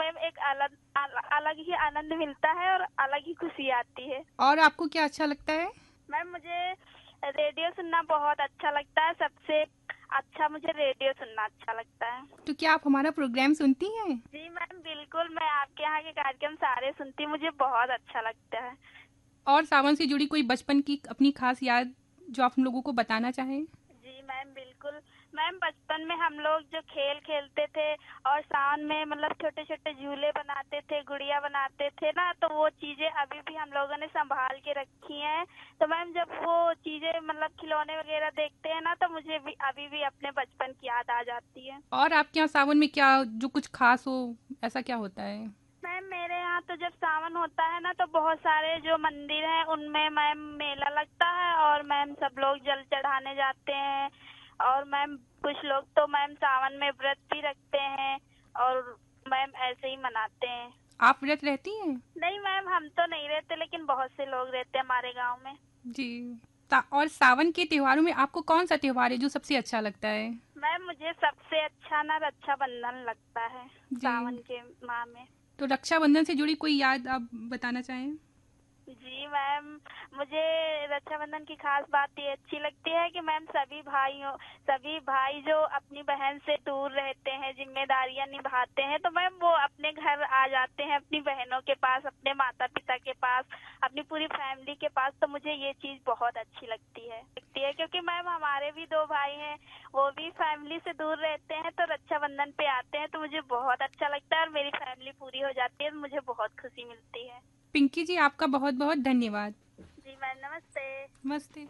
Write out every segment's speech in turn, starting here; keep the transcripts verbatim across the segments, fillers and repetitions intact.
Ma'am एक अलग अल, अलग ही आनंद मिलता है और अलग ही खुशी आती है। और आपको क्या अच्छा लगता है? मैम मुझे रेडियो सुनना बहुत अच्छा लगता है। सबसे अच्छा मुझे रेडियो सुनना अच्छा लगता है। तो क्या आप हमारा प्रोग्राम सुनती हैं? जी मैम बिल्कुल, मैं आपके यहाँ के कार्यक्रम सारे सुनती हूँ, मुझे बहुत अच्छा लगता है। और सावन से जुड़ी कोई बचपन की अपनी खास याद जो आप हम लोगों को बताना चाहें? जी मैम बिल्कुल। मैम बचपन में हम लोग जो खेल खेलते थे और सावन में मतलब छोटे छोटे झूले बनाते थे, गुड़िया बनाते थे ना, तो वो चीजें अभी भी हम लोगों ने संभाल के रखी हैं। तो मैम जब वो चीजें मतलब खिलौने वगैरह देखते हैं ना, तो मुझे भी अभी भी अपने बचपन की याद आ जाती है। और आपके यहाँ सावन में क्या जो कुछ खास हो, ऐसा क्या होता है? मैम मेरे यहाँ तो जब सावन होता है ना, तो बहुत सारे जो मंदिर हैं उनमें मैम मेला लगता है और मैम सब लोग जल चढ़ाने जाते हैं। और मैम कुछ लोग तो मैम सावन में व्रत भी रखते हैं और मैम ऐसे ही मनाते हैं। आप व्रत रहती हैं? नहीं मैम, हम तो नहीं रहते, लेकिन बहुत से लोग रहते हैं हमारे गांव में। जी। ता- और सावन के त्योहारों में आपको कौन सा त्योहार है जो सबसे अच्छा लगता है? मैम मुझे सबसे अच्छा ना रक्षाबंधन लगता है जी। सावन के माह में। तो रक्षाबंधन से जुड़ी कोई याद आप बताना चाहें? जी मैम, मुझे रक्षाबंधन की खास बात ये अच्छी लगती है कि मैम सभी भाइयों सभी भाई जो अपनी बहन से दूर रहते हैं, जिम्मेदारियां निभाते हैं, तो मैम वो अपने घर आ जाते हैं, अपनी बहनों के पास, अपने माता पिता के पास, अपनी पूरी फैमिली के पास। तो मुझे ये चीज बहुत अच्छी लगती है लगती है क्योंकि मैम हमारे भी दो भाई हैं, वो भी फैमिली से दूर रहते हैं, तो रक्षाबंधन पे आते हैं तो मुझे बहुत अच्छा लगता है और मेरी फैमिली पूरी हो जाती है, तो मुझे बहुत खुशी मिलती है। पिंकी जी, आपका बहुत बहुत धन्यवाद। जी मैम नमस्ते। नमस्ते।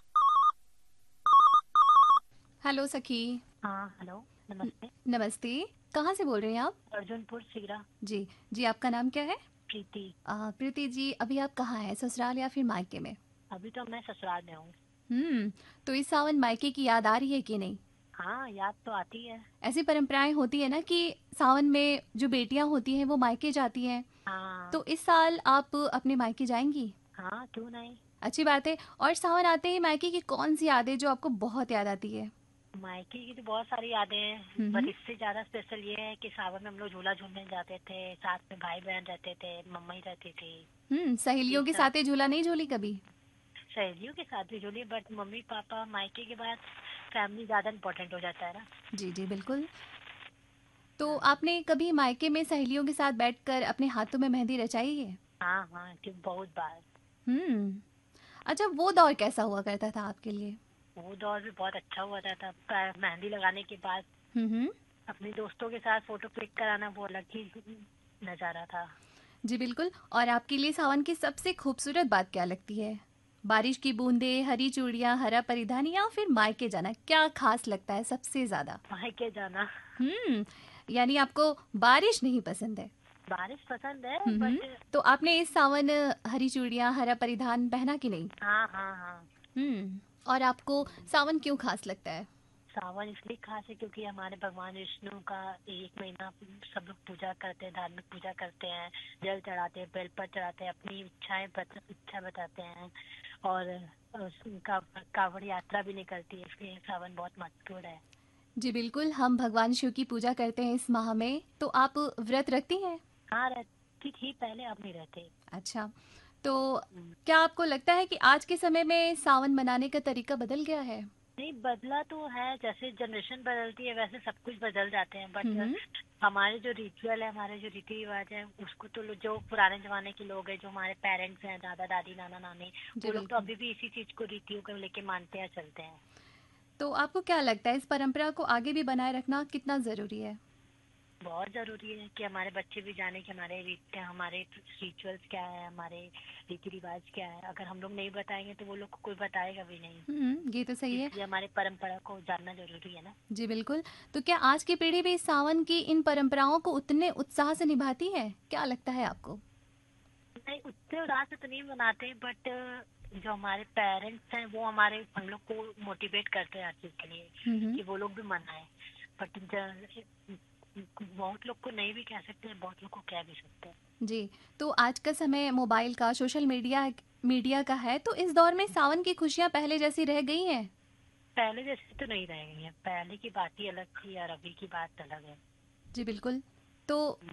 हेलो सखी। हाँ हेलो न- नमस्ते। नमस्ते। कहाँ से बोल रहे हैं आप? अर्जुनपुर सीरा। जी जी, आपका नाम क्या है? प्रीति। आ, प्रीति जी, अभी आप कहाँ हैं, ससुराल या फिर मायके में? अभी तो मैं ससुराल में हूँ। हम्म। तो इस सावन मायके की याद आ रही है कि नहीं? हाँ याद तो आती है। ऐसी परंपराएं होती है ना कि सावन में जो बेटियां होती हैं वो मायके जाती हैं। हाँ तो इस साल आप अपने मायके जाएंगी? हाँ क्यों नहीं। अच्छी बात है। और सावन आते ही मायके की कौन सी याद है जो आपको बहुत याद आती है? मायके की तो बहुत सारी यादें हैं, हम्म। बट इससे ज्यादा स्पेशल ये है कि सावन में हम लोग झूला झूलने जाते थे, साथ में भाई बहन रहते थे, मम्मी रहती थी। हम्म। ये सहेलियों के सब साथ ये झूला नहीं झूली कभी? सहेलियों के साथ भी झूली, बट मम्मी पापा मायके के बाद फैमिली ज्यादा इम्पोर्टेंट हो जाता है ना। जी जी बिल्कुल। तो हाँ आपने कभी मायके में सहेलियों के साथ बैठकर अपने हाथों में मेहंदी रचाई है? हाँ हाँ क्यों, बहुत बार। हम्म। अच्छा, वो दौर कैसा हुआ करता था आपके लिए? वो दौर भी बहुत अच्छा हुआ था, तब मेहंदी लगाने के बाद हम्म। अपने दोस्तों के साथ फोटो क्लिक कराना वो अलग ही नजारा था। जी बिल्कुल। और आपके लिए सावन की सबसे खूबसूरत बात क्या लगती है? बारिश की बूंदें, हरी चूड़ियां, हरा परिधान, या फिर मायके जाना, क्या खास लगता है सबसे ज्यादा? मायके जाना। हम्म। यानी आपको बारिश नहीं पसंद है? बारिश पसंद है हम्म। बट। तो आपने इस सावन हरी चूड़ियां, हरा परिधान पहना कि नहीं? हाँ हाँ हाँ। हम्म। और आपको सावन क्यों खास लगता है? सावन इसलिए खास है क्योंकि हमारे भगवान विष्णु का एक महीना सब लोग पूजा करते हैं, धार्मिक पूजा करते हैं, जल चढ़ाते हैं, बेलपत्र चढ़ाते हैं, अपनी इच्छाएं बत, इच्छा बताते हैं और उनका कांवड़ यात्रा भी निकलती है, इसलिए सावन बहुत महत्वपूर्ण है। जी बिल्कुल, हम भगवान शिव की पूजा करते हैं इस माह में। तो आप व्रत रखती हैं? हाँ रहती थी पहले, अब नहीं रहते। अच्छा। तो हम्म। क्या आपको लगता है कि आज के समय में सावन मनाने का तरीका बदल गया है? नहीं बदला तो है, जैसे जनरेशन बदलती है वैसे सब कुछ बदल जाते हैं, बट हम्म। हमारे जो रिचुअल है, हमारे जो रीति रिवाज है, उसको तो लो- जो पुराने जमाने के लोग हैं, जो हमारे पेरेंट्स हैं, दादा दादी नाना नानी, जी वो लोग तो बिल्कुल। अभी भी इसी चीज को, रीतियों को लेके मानते हैं, चलते हैं। तो आपको क्या लगता है इस परंपरा को आगे भी बनाए रखना कितना जरूरी है? बहुत जरूरी है कि हमारे बच्चे भी जाने कि हमारे रीत हमारे रिचुअल्स क्या है, हमारे रीति रिवाज क्या है। अगर हम लोग नहीं बताएंगे तो वो लोग को कोई बताएगा भी नहीं, हम्म, ये तो सही है। इसलिए हमारे परंपरा को जानना जरूरी है ना। जी बिल्कुल। तो क्या आज की पीढ़ी भी सावन की इन परंपराओं को उतने उत्साह से निभाती है, क्या लगता है आपको? नहीं उतने उदास तो नहीं मनाते, बट जो हमारे पेरेंट्स हैं वो हमारे हम लोग को मोटिवेट करते हैं हर चीज के लिए हम्म। कि वो लोग भी मनाएं। बट बहुत लोग को नहीं भी कह सकते हैं, बहुत लोग को कह भी सकते हैं। जी। तो आज का समय मोबाइल का, सोशल मीडिया मीडिया का है, तो इस दौर में सावन की खुशियां पहले जैसी रह गई हैं? पहले जैसे तो नहीं रह गई है, पहले की बात ही अलग थी और अभी की बात अलग है। जी बिल्कुल। तो